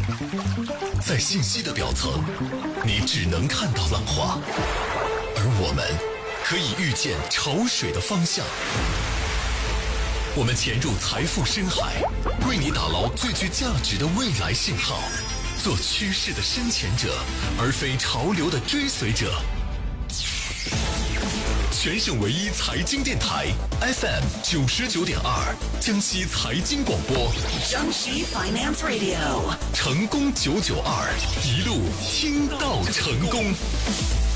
在信息的表层，你只能看到浪花，而我们可以预见潮水的方向。我们潜入财富深海，为你打捞最具价值的未来信号，做趋势的深潜者，而非潮流的追随者。全省唯一财经电台 FM 99.2，江西财经广播， 江西 Finance Radio， 成功992，一路听到成功。